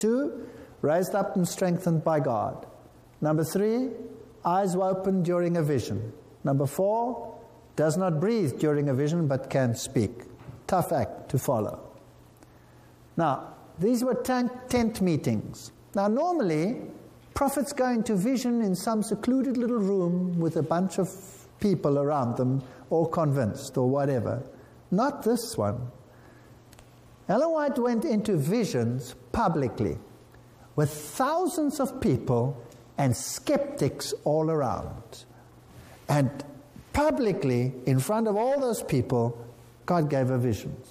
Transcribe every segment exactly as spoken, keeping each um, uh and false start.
Two, raised up and strengthened by God. Number three, eyes were opened during a vision. Number four, does not breathe during a vision but can speak. Tough act to follow. Now, these were tent, tent meetings. Now, normally, prophets go into vision in some secluded little room with a bunch of people around them, all convinced or whatever. Not this one. Ellen White went into visions publicly with thousands of people and skeptics all around. And publicly, in front of all those people, God gave her visions.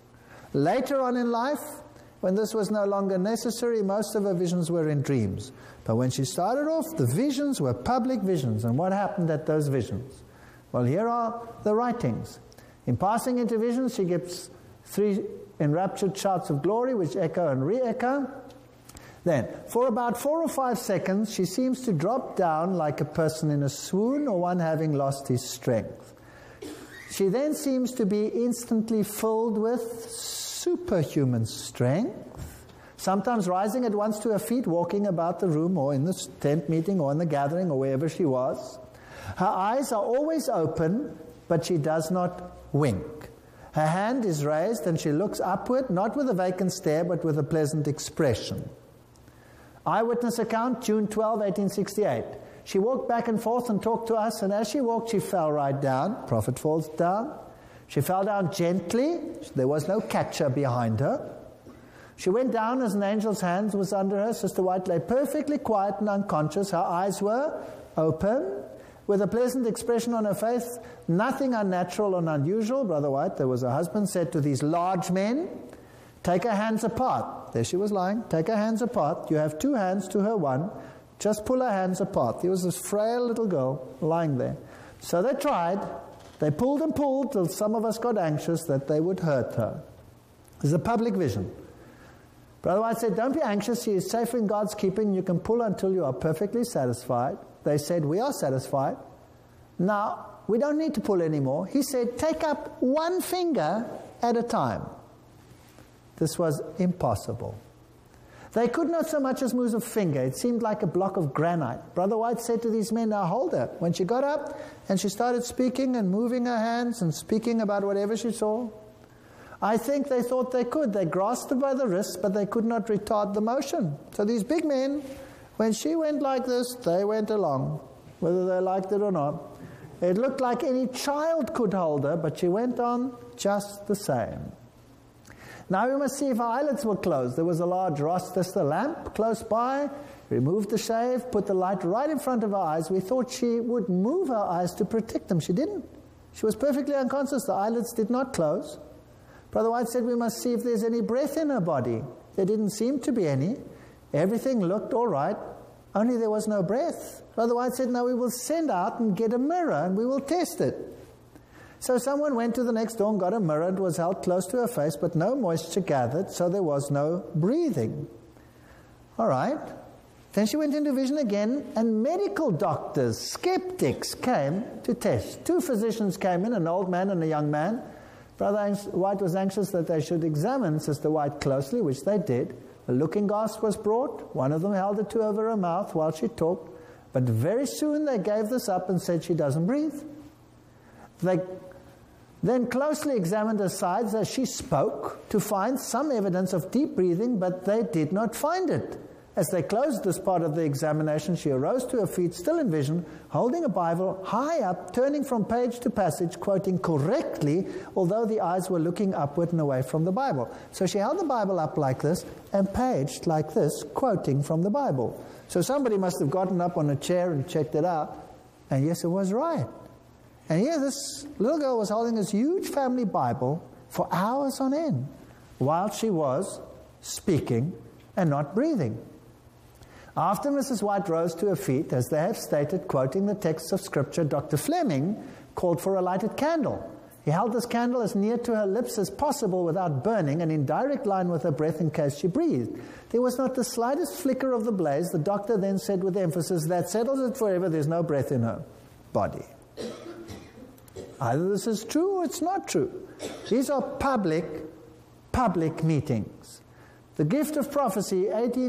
Later on in life, when this was no longer necessary, most of her visions were in dreams. But when she started off, the visions were public visions. And what happened at those visions? Well, here are the writings. In passing into visions, she gives three enraptured shouts of glory, which echo and re-echo. Then, for about four or five seconds, she seems to drop down like a person in a swoon or one having lost his strength. She then seems to be instantly filled with superhuman strength, sometimes rising at once to her feet, walking about the room or in the tent meeting or in the gathering or wherever she was. Her eyes are always open, but she does not wink. Her hand is raised and she looks upward, not with a vacant stare, but with a pleasant expression. Eyewitness account, June twelfth, eighteen sixty-eight. She walked back and forth and talked to us, and as she walked, she fell right down. Prophet falls down. She fell down gently. There was no catcher behind her. She went down as an angel's hand was under her. Sister White lay perfectly quiet and unconscious. Her eyes were open, with a pleasant expression on her face. Nothing unnatural or unusual. Brother White, there was a husband, said to these large men, take her hands apart. There she was lying. Take her hands apart. You have two hands to her one. Just pull her hands apart. There was this frail little girl lying there. So they tried. They pulled and pulled till some of us got anxious that they would hurt her. It's a public vision. Brother White said, don't be anxious. She is safe in God's keeping. You can pull until you are perfectly satisfied. They said, we are satisfied. Now, we don't need to pull anymore. He said, take up one finger at a time. This was impossible. They could not so much as move a finger. It seemed like a block of granite. Brother White said to these men, now hold her. When she got up and she started speaking and moving her hands and speaking about whatever she saw, I think they thought they could. They grasped her by the wrist, but they could not retard the motion. So these big men, when she went like this, they went along, whether they liked it or not. It looked like any child could hold her, but she went on just the same. Now we must see if her eyelids were closed. There was a large Rochester lamp close by. Removed the shade, put the light right in front of her eyes. We thought she would move her eyes to protect them. She didn't. She was perfectly unconscious. The eyelids did not close. Brother White said we must see if there's any breath in her body. There didn't seem to be any. Everything looked all right, only there was no breath. Brother White said, now we will send out and get a mirror and we will test it. So someone went to the next door and got a mirror. It was held close to her face, but no moisture gathered, so there was no breathing. All right. Then she went into vision again, and medical doctors, skeptics, came to test. Two physicians came in, an old man and a young man. Brother White was anxious that they should examine Sister White closely, which they did. A looking glass was brought. One of them held it to over her mouth while she talked. But very soon they gave this up and said she doesn't breathe. They then closely examined her sides as she spoke to find some evidence of deep breathing, but they did not find it. As they closed this part of the examination, she arose to her feet, still in vision, holding a Bible high up, turning from page to passage, quoting correctly, although the eyes were looking upward and away from the Bible. So she held the Bible up like this and paged like this, quoting from the Bible. So somebody must have gotten up on a chair and checked it out, and yes, it was right. And here this little girl was holding this huge family Bible for hours on end while she was speaking and not breathing. After Missus White rose to her feet, as they have stated, quoting the texts of Scripture, Doctor Fleming called for a lighted candle. He held this candle as near to her lips as possible without burning and in direct line with her breath in case she breathed. There was not the slightest flicker of the blaze. The doctor then said with emphasis, that settles it forever, there's no breath in her body. Either this is true or it's not true. These are public, public meetings. The gift of prophecy, eighteen